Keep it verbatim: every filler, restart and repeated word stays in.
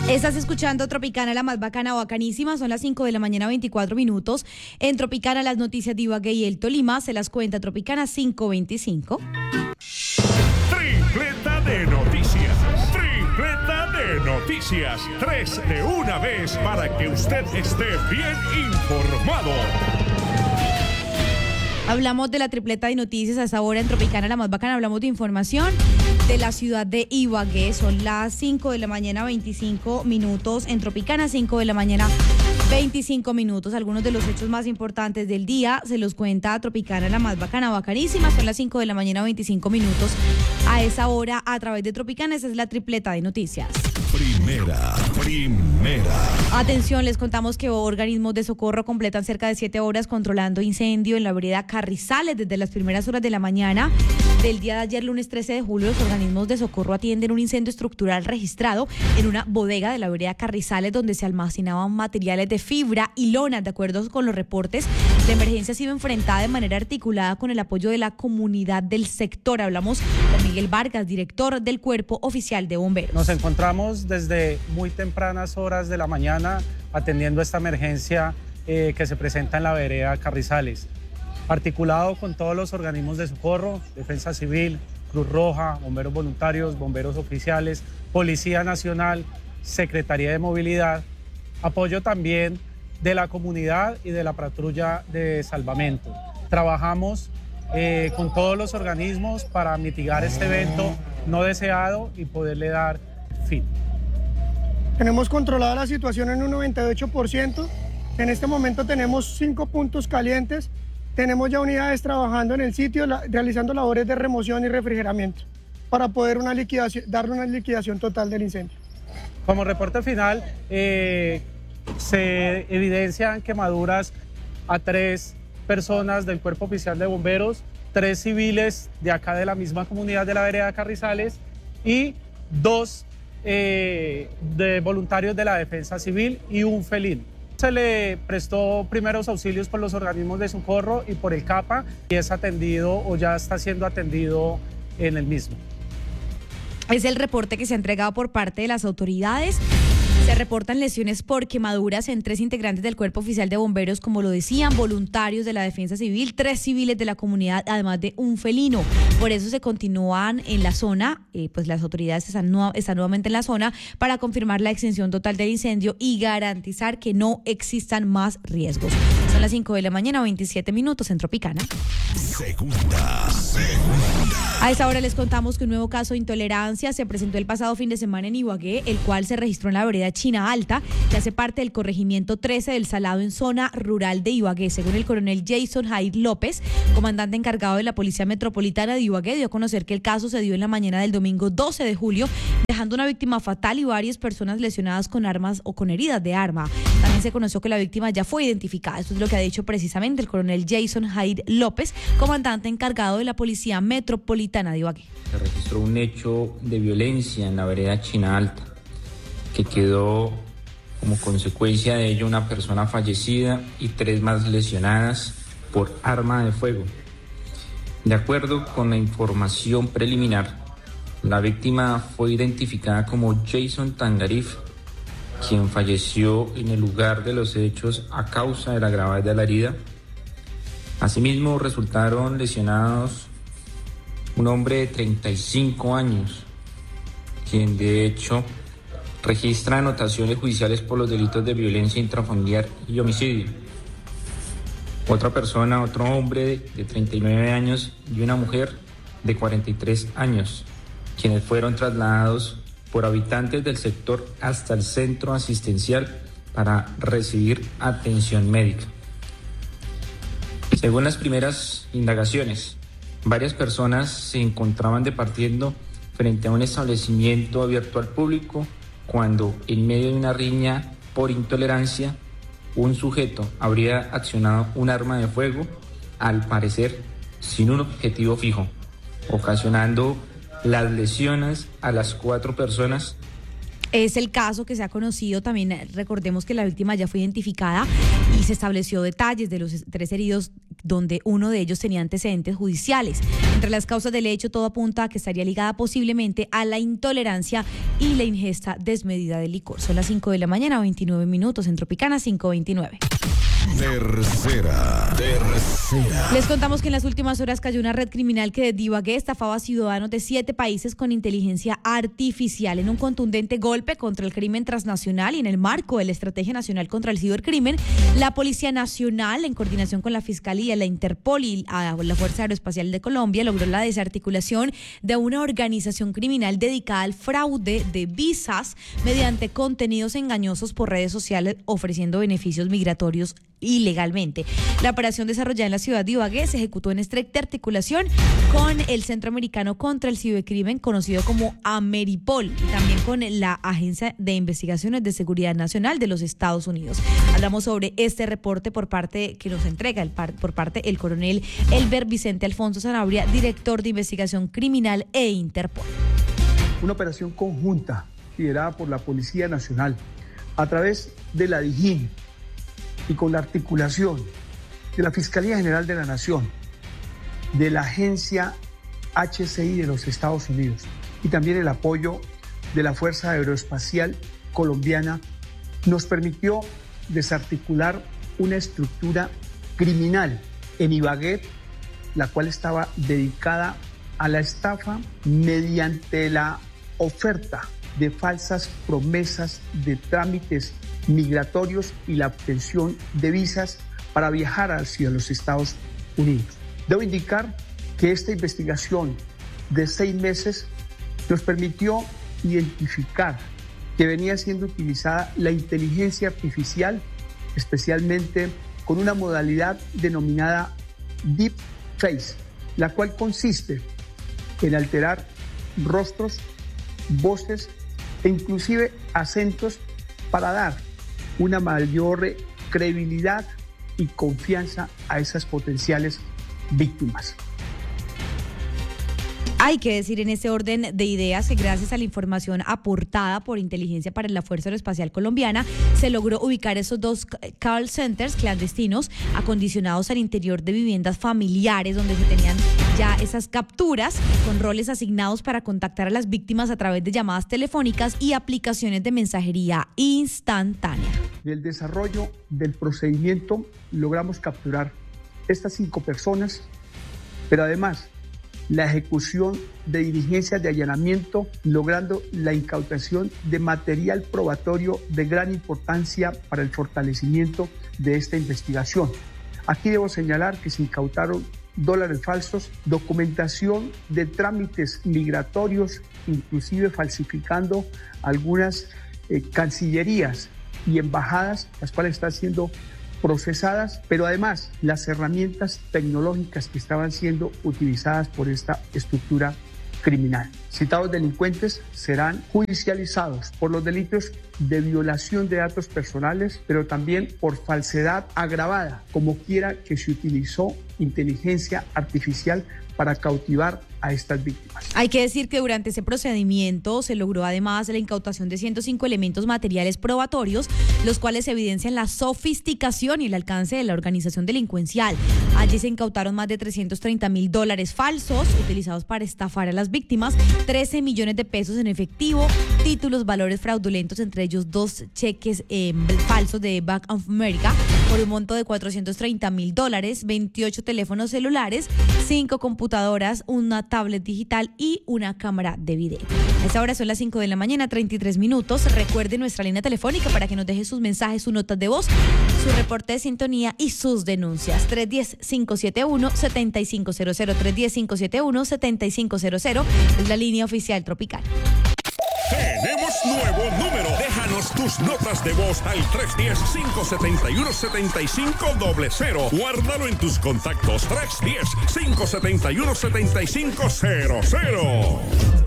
Estás escuchando Tropicana, la más bacana, bacanísima. Son las cinco de la mañana, veinticuatro minutos. En Tropicana, las noticias de Ibagué y el Tolima se las cuenta Tropicana cinco veinticinco. Tripleta de noticias. Tripleta de noticias. Tres de una vez para que usted esté bien informado. Hablamos de la tripleta de noticias a esta hora en Tropicana, la más bacana. Hablamos de información de la ciudad de Ibagué. Son las cinco de la mañana, veinticinco minutos. En Tropicana, cinco de la mañana, veinticinco minutos. Algunos de los hechos más importantes del día se los cuenta Tropicana, la más bacana, bacanísima. Son las cinco de la mañana, veinticinco minutos. A esa hora, a través de Tropicana, esa es la tripleta de noticias. Primera, primera. Atención, les contamos que organismos de socorro completan cerca de siete horas controlando incendio en la vereda Carrizales desde las primeras horas de la mañana del día de ayer, lunes trece de julio. Los organismos de socorro atienden un incendio estructural registrado en una bodega de la vereda Carrizales donde se almacenaban materiales de fibra y lonas. De acuerdo con los reportes, la emergencia ha sido enfrentada de manera articulada con el apoyo de la comunidad del sector. Hablamos con Miguel Vargas, director del Cuerpo Oficial de Bomberos. Nos encontramos desde muy tempranas horas de la mañana atendiendo esta emergencia eh, que se presenta en la vereda Carrizales, articulado con todos los organismos de socorro, Defensa Civil, Cruz Roja, bomberos voluntarios, bomberos oficiales, Policía Nacional, Secretaría de Movilidad, apoyo también de la comunidad y de la patrulla de salvamento. Trabajamos eh, con todos los organismos para mitigar este evento no deseado y poderle dar fin. Tenemos controlada la situación en un noventa y ocho por ciento. En este momento tenemos cinco puntos calientes. Tenemos ya unidades trabajando en el sitio, la, realizando labores de remoción y refrigeramiento para poder una liquidación, darle una liquidación total del incendio. Como reporte final, eh, se evidencian quemaduras a tres personas del Cuerpo Oficial de Bomberos, tres civiles de acá de la misma comunidad de la vereda Carrizales y dos Eh, de voluntarios de la Defensa Civil y un felino. Se le prestó primeros auxilios por los organismos de socorro y por el CAPA y es atendido o ya está siendo atendido en el mismo. Es el reporte que se ha entregado por parte de las autoridades. Se reportan lesiones por quemaduras en tres integrantes del Cuerpo Oficial de Bomberos, como lo decían, voluntarios de la Defensa Civil, tres civiles de la comunidad, además de un felino. Por eso se continúan en la zona, eh, pues las autoridades están, nu- están nuevamente en la zona para confirmar la extinción total del incendio y garantizar que no existan más riesgos. Son las cinco de la mañana, veintisiete minutos en Tropicana. Segunda, segunda. A esa hora les contamos que un nuevo caso de intolerancia se presentó el pasado fin de semana en Ibagué, el cual se registró en la vereda China Alta, que hace parte del corregimiento trece del Salado en zona rural de Ibagué. Según el coronel Jason Jair López, comandante encargado de la Policía Metropolitana de Ibagué, dio a conocer que el caso se dio en la mañana del domingo doce de julio, dejando una víctima fatal y varias personas lesionadas con armas o con heridas de arma. También se conoció que la víctima ya fue identificada. Esto es lo que ha dicho precisamente el coronel Jason Jair López, comandante encargado de la Policía Metropolitana de Ibagué. Se registró un hecho de violencia en la vereda China Alta, que quedó como consecuencia de ello una persona fallecida y tres más lesionadas por arma de fuego. De acuerdo con la información preliminar, la víctima fue identificada como Jason Tangarif, quien falleció en el lugar de los hechos a causa de la gravedad de la herida. Asimismo, resultaron lesionados un hombre de treinta y cinco años, quien de hecho registra anotaciones judiciales por los delitos de violencia intrafamiliar y homicidio. Otra persona, otro hombre de, de treinta y nueve años y una mujer de cuarenta y tres años, quienes fueron trasladados por habitantes del sector hasta el centro asistencial para recibir atención médica. Según las primeras indagaciones, varias personas se encontraban departiendo frente a un establecimiento abierto al público cuando, en medio de una riña por intolerancia, un sujeto habría accionado un arma de fuego, al parecer sin un objetivo fijo, ocasionando las lesiones a las cuatro personas. Es el caso que se ha conocido. También recordemos que la víctima ya fue identificada y se estableció detalles de los tres heridos, donde uno de ellos tenía antecedentes judiciales. Entre las causas del hecho, todo apunta a que estaría ligada posiblemente a la intolerancia y la ingesta desmedida de licor. Son las cinco de la mañana, veintinueve minutos, en Tropicana cinco veintinueve. Tercera, tercera. Les contamos que en las últimas horas cayó una red criminal que desde Ibagué estafaba a ciudadanos de siete países con inteligencia artificial. En un contundente golpe contra el crimen transnacional y en el marco de la Estrategia Nacional contra el Cibercrimen, la Policía Nacional, en coordinación con la Fiscalía, la Interpol y la Fuerza Aeroespacial de Colombia, logró la desarticulación de una organización criminal dedicada al fraude de visas mediante contenidos engañosos por redes sociales, ofreciendo beneficios migratorios ilegalmente. La operación desarrollada en la ciudad de Ibagué se ejecutó en estricta articulación con el Centro Americano contra el Cibercrimen, conocido como Ameripol, y también con la Agencia de Investigaciones de Seguridad Nacional de los Estados Unidos. Hablamos sobre este reporte por parte que nos entrega el par, por parte el coronel Elber Vicente Alfonso Sanabria, director de Investigación Criminal e Interpol. Una operación conjunta liderada por la Policía Nacional a través de la DIJÍN y con la articulación de la Fiscalía General de la Nación, de la Agencia H C I de los Estados Unidos y también el apoyo de la Fuerza Aeroespacial Colombiana, nos permitió desarticular una estructura criminal en Ibagué, la cual estaba dedicada a la estafa mediante la oferta de falsas promesas de trámites migratorios y la obtención de visas para viajar hacia los Estados Unidos. Debo indicar que esta investigación de seis meses nos permitió identificar que venía siendo utilizada la inteligencia artificial, especialmente con una modalidad denominada Deep Face, la cual consiste en alterar rostros, voces e inclusive acentos para dar una mayor credibilidad y confianza a esas potenciales víctimas. Hay que decir en ese orden de ideas que gracias a la información aportada por inteligencia para la Fuerza Aeroespacial Colombiana se logró ubicar esos dos call centers clandestinos acondicionados al interior de viviendas familiares donde se tenían ya esas capturas con roles asignados para contactar a las víctimas a través de llamadas telefónicas y aplicaciones de mensajería instantánea. En el desarrollo del procedimiento logramos capturar estas cinco personas, pero además la ejecución de diligencias de allanamiento, logrando la incautación de material probatorio de gran importancia para el fortalecimiento de esta investigación. Aquí debo señalar que se incautaron dólares falsos, documentación de trámites migratorios, inclusive falsificando algunas eh, cancillerías y embajadas, las cuales están siendo procesadas, pero además las herramientas tecnológicas que estaban siendo utilizadas por esta estructura criminal. Citados delincuentes serán judicializados por los delitos de violación de datos personales, pero también por falsedad agravada, como quiera que se utilizó inteligencia artificial para cautivar a estas víctimas. Hay que decir que durante ese procedimiento se logró además la incautación de ciento cinco elementos materiales probatorios, los cuales evidencian la sofisticación y el alcance de la organización delincuencial. Allí se incautaron más de trescientos treinta mil dólares falsos utilizados para estafar a las víctimas, trece millones de pesos en efectivo, títulos, valores fraudulentos, entre ellos dos cheques eh, falsos de Bank of America por un monto de cuatrocientos treinta mil dólares, veintiocho teléfonos celulares, cinco computadoras, una tablet digital y una cámara de video. A esta hora son las cinco de la mañana, treinta y tres minutos. Recuerde nuestra línea telefónica para que nos deje sus mensajes, sus notas de voz, su reporte de sintonía y sus denuncias. tres uno cero, cinco siete uno, siete cinco cero cero, tres uno cero, cinco siete uno, siete cinco cero cero es la línea oficial Tropical. Tenemos nuevo número. Déjanos tus notas de voz al tres uno cero, cinco siete uno, siete cinco cero cero. Guárdalo en tus contactos. tres uno cero, cinco siete uno, siete cinco cero cero.